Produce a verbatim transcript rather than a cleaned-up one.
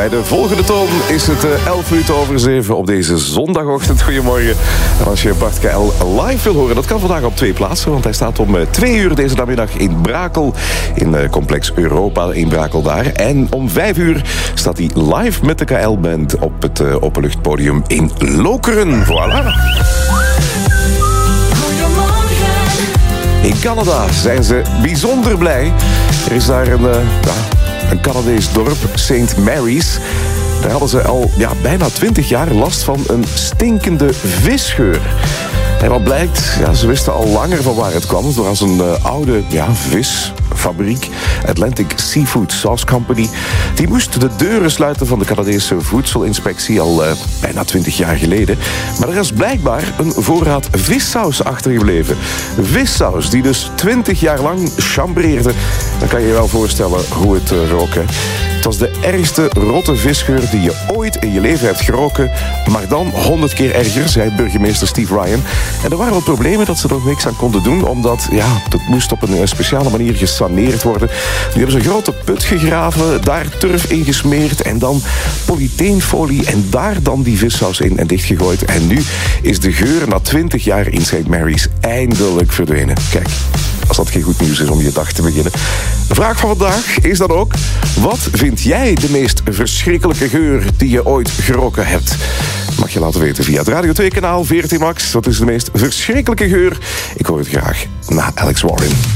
Bij de volgende toon is het elf minuten over zeven op deze zondagochtend. Goedemorgen. En als je Bart K L live wil horen, dat kan vandaag op twee plaatsen. Want hij staat om twee uur deze namiddag in Brakel. In Complex Europa in Brakel daar. En om vijf uur staat hij live met de K L-band op het uh, openluchtpodium in Lokeren. Voilà. In Canada zijn ze bijzonder blij. Er is daar een, uh, ja, een Canadees dorp, Saint Mary's. Daar hadden ze al ja, bijna twintig jaar last van een stinkende visgeur. En wat blijkt, ja, ze wisten al langer van waar het kwam. Het was een uh, oude ja, visfabriek, Atlantic Seafood Sauce Company. Die moest de deuren sluiten van de Canadese voedselinspectie al uh, bijna twintig jaar geleden. Maar er is blijkbaar een voorraad vissaus achtergebleven. Vissaus die dus twintig jaar lang chambreerde. Dan kan je je wel voorstellen hoe het uh, rook, hè. Het was de ergste rotte visgeur die je ooit in je leven hebt geroken. Maar dan honderd keer erger, zei burgemeester Steve Ryan. En er waren wat problemen dat ze er niks aan konden doen. Omdat, ja, het moest op een speciale manier gesaneerd worden. Nu hebben ze een grote put gegraven, daar turf in gesmeerd. En dan polytheenfolie en daar dan die vissaus in en dichtgegooid. En nu is de geur na twintig jaar in Saint Mary's eindelijk verdwenen. Kijk, als dat geen goed nieuws is om je dag te beginnen. De vraag van vandaag is dan ook: wat vind jij de meest verschrikkelijke geur die je ooit geroken hebt? Mag je laten weten via het Radio twee kanaal veertien Max. Wat is de meest verschrikkelijke geur? Ik hoor het graag na Alex Warren.